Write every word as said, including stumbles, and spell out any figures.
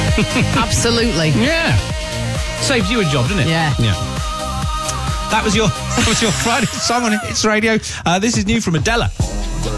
Absolutely. Yeah. Saves you a job, doesn't it? Yeah. Yeah. That was your that was your Friday song on Hits Radio. Uh, this is new from Adela.